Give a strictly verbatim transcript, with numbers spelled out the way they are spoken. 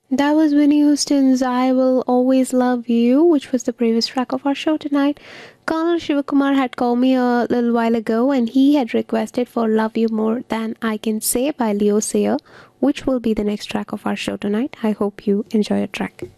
That was Winnie Houston's I Will Always Love You, which was the previous track of our show tonight. Colonel Shivakumar had called me a little while ago and he had requested for Love You More Than I Can Say by Leo Sayer, which will be the next track of our show tonight. I hope you enjoy your track.